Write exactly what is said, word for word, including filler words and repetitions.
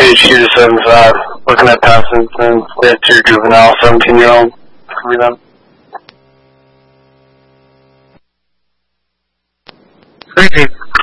page two to seventy-five, looking at past incidents, they have two juvenile, seventeen-year-old. Read them. Greetings.